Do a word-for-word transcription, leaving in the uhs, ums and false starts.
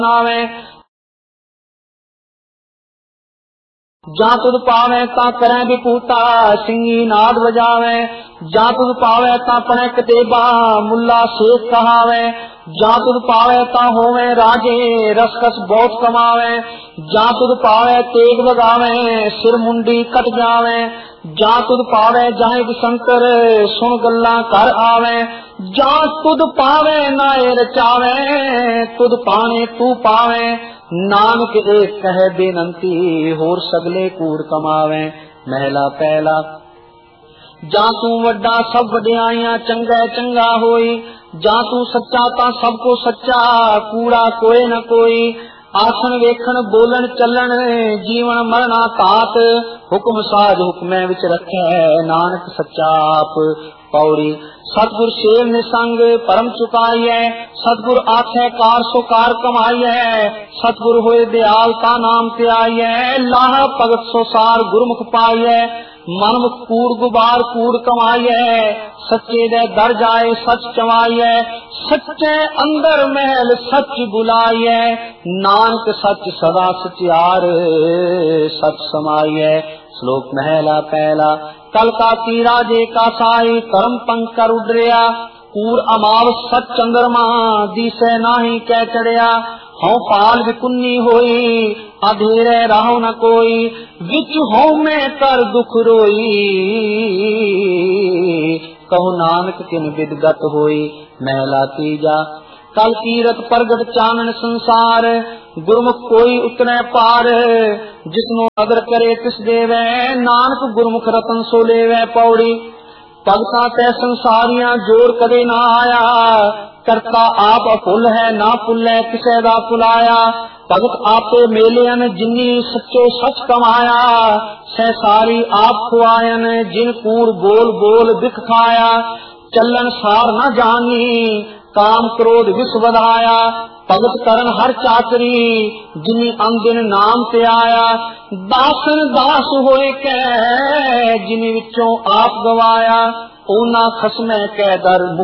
आवे जा तुद पावे ता करे विपूता सिंगी नाद बजावे जा तुद पावे ता पने कतेबा मुल्ला शेख कहावे जा तुद पावे ता होवे राजे रसकस बहुत कमावे जा तुद पावे तेग बगावे सिर मुंडी कट जावे जा तुद पावे जाए शंकर सुन गल्ला कर आवे जा तुद पावे नाए रचावे तुद पाने तू पावे नानक एक कह बेनंती होर सगले कूड़ कमावे। महला पहला जा तू वड्डा सब वड्याइयां चंगा चंगा होई जा तू सच्चा ता सबको सच्चा कूड़ा कोई न कोई आसन वेखण बोलन चलन जीवन मरना तात हुक्म साज हुक्मे विच रखे नानक सच्चा आप। पौड़ी सतगुर शेर निसंग परम चुकाई है सतगुर आखे कार सो कार कमाई है सतगुर होए दयाल ता नाम ते आई है लाह भगत सो सार गुरमुख पाई है मनमुख कूड़ गुबार कूड़ कमाई है सच्चे दे दर जाए सच चवाई है सच्चे अंदर महल सच बुलाई है नानक सच सदा सचियार सच समाई है। श्लोक महला पहला कल का की राजे का साई कर्म पंख कर उडरिया कूड़ अमाव सच चंद्रमा दिसे नाही कह चढ़िया हूँ पाल विकुन्नी होई अधेरे राहो न कोई विच हूँ मैं कर दुख रोई कहु नानक किन विदगत होई। महला तीजा कल कीरत प्रगट चानन संसार गुरमुख कोई उतरे पार जिसनो अगर करे तिस देवे नानक गुरमुख रतन सो लेवे। पौड़ी भगता ते संसारियां जोर कदे ना आया करता आप अफुल है ना फुल्ले किसे दा फुलाया भगत आपे मेलियन जिन्नी सच्चो सच कमाया सह सारी आप खुआयन जिन कूड़ बोल बोल बिख खाया चलन सार न जानी काम क्रोध विष बधाया भगत करन हर चाकरी जिनी अंदिन नाम ते आया दासन दास होए कै जिनी विचों आप गवाया ओना खसमे कै दर